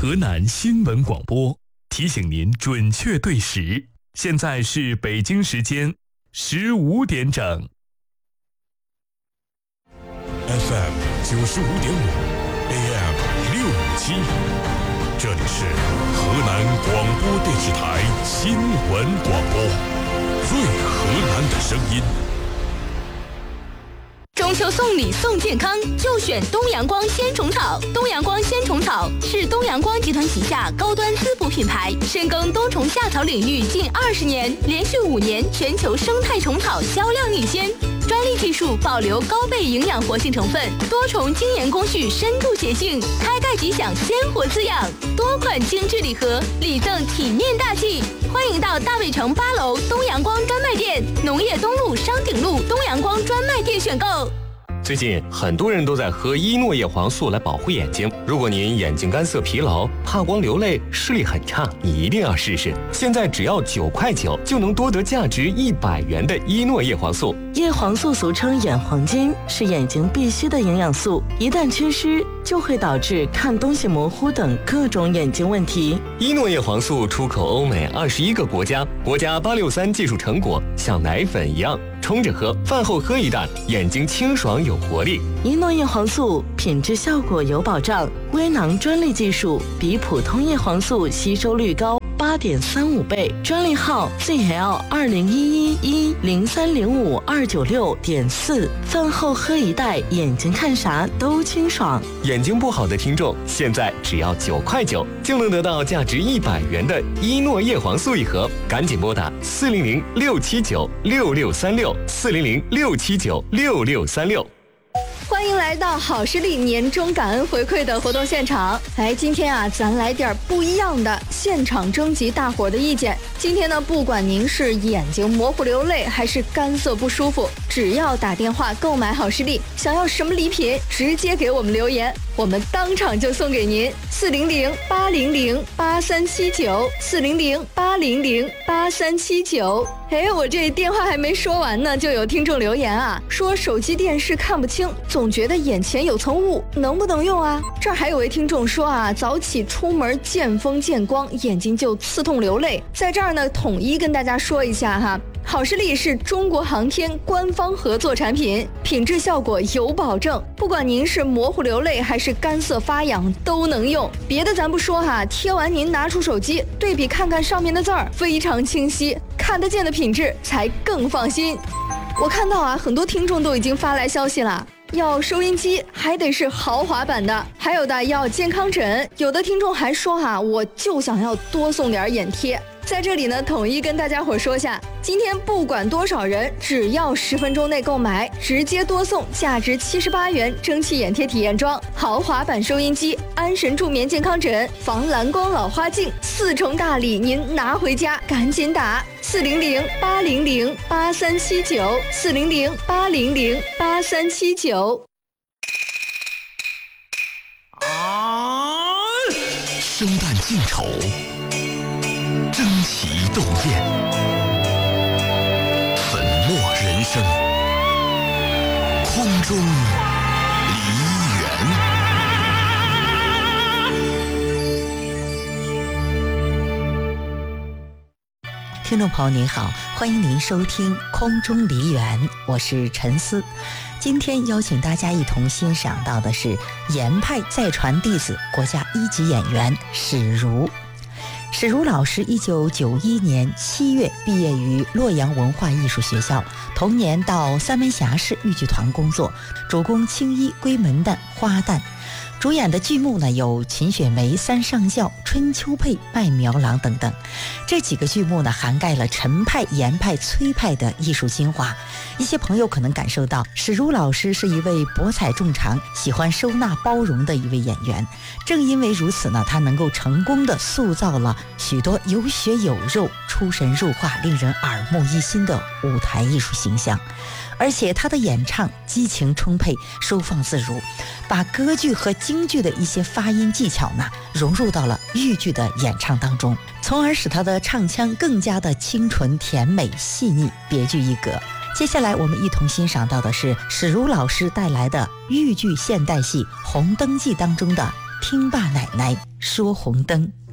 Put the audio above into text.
河南新闻广播提醒您准确对时，现在是北京时间15点整。 FM 95.5 AM 657，这里是河南广播电视台新闻广播，最河南的声音。 中秋送礼送健康，就选东阳光鲜虫草。东阳光鲜虫草是东阳光集团旗下高端滋补品牌，深耕多虫夏草领域近20年，连续5年全球生态虫草销量领先。专利技术保留高倍营养活性成分，多重精研工序深度洁净，开盖即享鲜活滋养。多款精致礼盒，礼赠体面大气。欢迎到大卫城8楼东阳光专卖店、农业东路商鼎路东阳光专卖店选购。 最近很多人都在喝依诺叶黄素来保护眼睛。如果您眼睛干涩疲劳、怕光流泪、视力很差，你一定要试试。现在只要9块9就能多得价值100元的依诺叶黄素。 叶黄素俗称眼黄金，是眼睛必需的营养素，一旦缺失就会导致看东西模糊等各种眼睛问题。 依诺叶黄素出口欧美21个国家，国家863技术成果，像奶粉一样冲着喝，饭后喝一袋，眼睛清爽有活力。 依诺叶黄素品质效果有保障，微囊专利技术，比普通叶黄素吸收率高8.35倍，专利号 ZL201110305296.4。饭后喝一袋，眼睛看啥都清爽。 眼睛不好的听众，现在只要9块9就能得到价值100元的依诺叶黄素一盒，赶紧拨打400-679-6636，400-679-6636。 欢迎来到好视力年终感恩回馈的活动现场。今天啊，咱来点不一样的，现场征集大伙的意见。今天呢，不管您是眼睛模糊流泪，还是干涩不舒服，只要打电话购买好视力，想要什么礼品，直接给我们留言，我们当场就送给您。400-800-8379，400-800-8379。我这电话还没说完呢，就有听众留言啊，说手机电视看不清，总觉得眼前有层雾，能不能用啊？这儿还有位听众说啊，早起出门见风见光，眼睛就刺痛流泪。在这儿呢，统一跟大家说一下哈，好视力是中国航天官方合作产品，品质效果有保证，不管您是模糊流泪还是干涩发痒都能用。别的咱不说哈，贴完您拿出手机对比看看上面的字儿，非常清晰，看得见的品质才更放心。我看到啊，很多听众都已经发来消息了，要收音机还得是豪华版的，还有的要健康枕，有的听众还说哈，我就想要多送点眼贴。在这里呢，统一跟大家伙说下，今天不管多少人，只要10分钟内购买，直接多送价值78元蒸汽眼贴体验装、豪华版收音机、安神助眠健康枕、防蓝光老花镜，4重大礼您拿回家，赶紧打400-800-8379，400-800-8379。 生旦净丑，争奇斗艳，粉墨人生，空中梨园。 听众朋友您好，欢迎您收听空中梨园，我是陈思。今天邀请大家一同欣赏到的是严派再传弟子，国家1级演员史如。史如老师1991年7月毕业于洛阳文化艺术学校，同年到三门峡市豫剧团工作，主攻青衣、闺门旦、花旦。主演的剧目呢有秦雪梅、三上轿、春秋配、麦苗郎等等。这几个剧目呢涵盖了陈派、严派、崔派的艺术精华。一些朋友可能感受到史如老师是一位博采众长、喜欢收纳包容的一位演员。正因为如此呢，他能够成功地塑造了许多有血有肉、出神入化、令人耳目一新的舞台艺术形象。而且他的演唱激情充沛，收放自如，把歌剧和京剧的一些发音技巧呢融入到了豫剧的演唱当中，从而使他的唱腔更加的清纯甜美细腻，别具一格。接下来我们一同欣赏到的是史如老师带来的豫剧现代戏《红灯记》当中的听爸奶奶说红灯。